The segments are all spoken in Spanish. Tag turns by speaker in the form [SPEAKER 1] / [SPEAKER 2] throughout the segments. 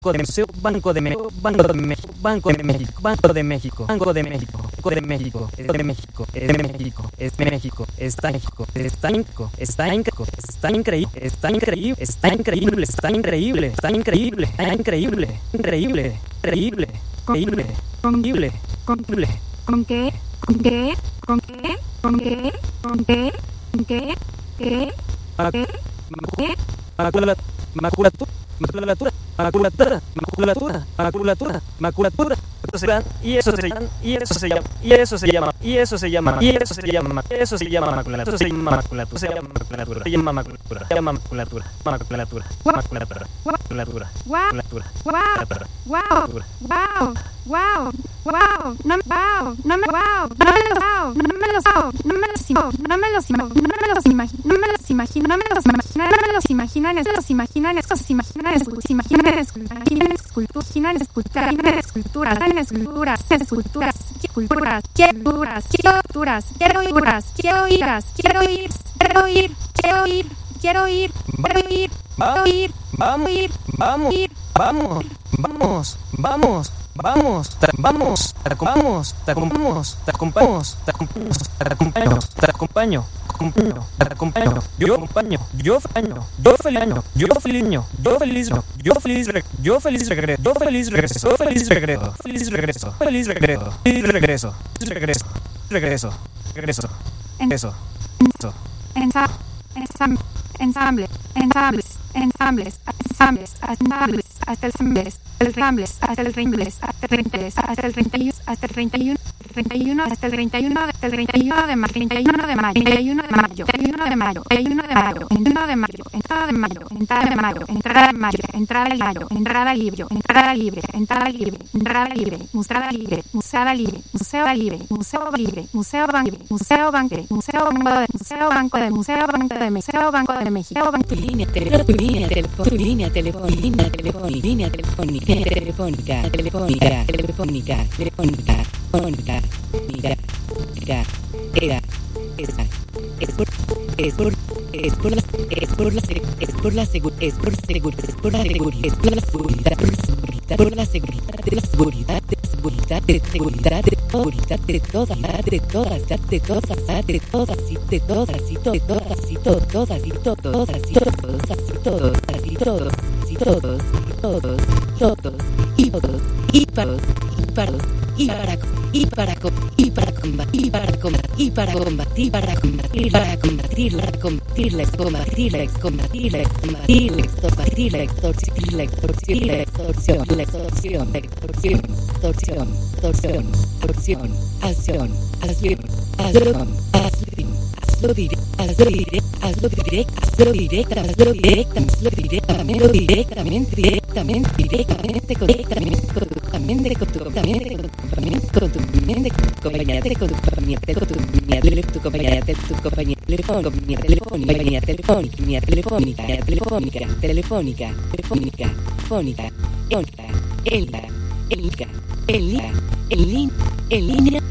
[SPEAKER 1] Banco de Museo, Banco de México, Banco de México, Banco de México, Banco de México, Banco de México, Banco de México, es de México, es de México, es de México, está México, está México, está México, está increíble, está increíble, está increíble, está increíble, está increíble, está increíble, increíble, increíble, increíble, increíble, increíble.
[SPEAKER 2] ¿Con qué? ¿Con qué? ¿Con qué? ¿Con qué? ¿Con qué? ¿Con qué? ¿Qué? ¿Qué?
[SPEAKER 1] Maculatura, y eso se llama, y eso se llama, y eso se llama, y eso se llama, y eso se llama, eso se llama maculatura, se llama maculatura, se llama maculatura, se llama maculatura, se llama maculatura, maculatura, maculatura, maculatura, maculatura,
[SPEAKER 2] Wow, wow, wow, wow, no me wow, no me wow, no me los wow, no me los wow, no me los imagino, no me los imagino, no me los imagino, no me los imagino, no me los imagino, no me los imaginan, estos imaginan, estos imaginan, imaginan esculturas, imaginan esculturas, esculturas, esculturas, esculturas, esculturas, esculturas, esculturas, quiero irlas, quiero irlas, quiero ir, quiero ir, quiero ir, quiero ir, quiero ir, quiero ir,
[SPEAKER 1] vamos,
[SPEAKER 2] ir,
[SPEAKER 1] vamos,
[SPEAKER 2] ir,
[SPEAKER 1] vamos, vamos, vamos, vamos, vamos, te acompañamos, te acompañamos, te acompañamos, te acompañamos, te acompaño, te acompaño, te acompaño, yo acompaño, yo feliño, yo feliño, yo feliño, yo feliz, yo feliz, yo feliz regreso, yo feliz regreso, yo feliz regreso, feliz regreso, feliz regreso, feliz regreso, regreso, regreso, regreso, eso, eso.
[SPEAKER 2] Ensamble, ensambles, ensambles, ensambles, ensambles, hasta el ensambles, el rembles, hasta el rembles, hasta el rembles, hasta el 31, hasta el 31, 31, hasta el 31, hasta el 31 de mayo, 31 de mayo, 31 de mayo, 31 de mayo, 31 de mayo, 1 de mayo, entrada de mayo, entrada de mayo, entrada de mayo, entrada de mayo, entrada libre, entrada libre, entrada libre, entrada libre, museada libre, museada libre, museo libre, museo libre, museo banco, museo banco, museo banco de, museo banco de, museo banco de, museo banco de México,
[SPEAKER 3] tu línea telefónica, línea telefónica, línea telefónica, línea telefónica, telefónica, telefónica, telefónica, telefónica, telefónica, mira, era, esa, es por la, es por la, es por la seguridad, es por seguridad, es por la seguridad, es por la seguridad, por la seguridad, de la seguridad, de seguridad, de seguridad, de seguridad, de todas, de todas, de todas, de todas, y de todas, y de todas, y todas, y todas, y todos, así todos, así todos, y todos, y todos, todos, y todos, y paros, y paros, y para combatir, para combatir, para combatir, para combatir, para combatir, para combatir, la combatir, la combatir, la combatir, la combatir, la extorsión, la extorsión, la extorsión, la extorsión, la extorsión, extorsión, extorsión, extorsión, acción, acción, acción, acción, hazlo directo, hazlo directo, hazlo directo, hazlo directo, hazlo directo, hazlo directamente, directamente, directamente, directamente, correctamente, correctamente, correctamente, con tu mente, compañía de con tu compañía de con tu compañía de tu compañía de tu compañía telefónica, telefónica, telefónica, telefónica, telefónica, telefónica, telefónica, telefónica, en línea,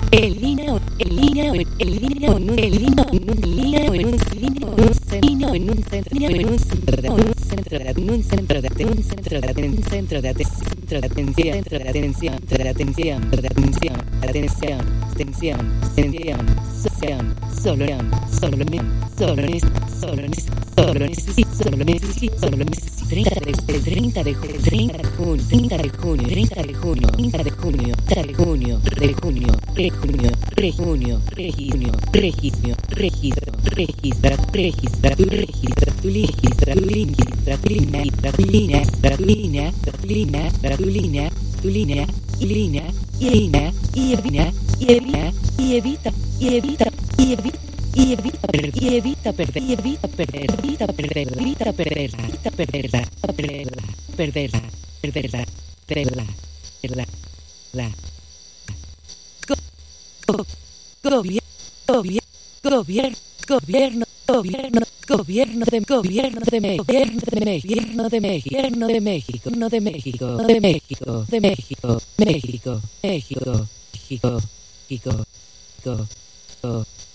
[SPEAKER 3] México,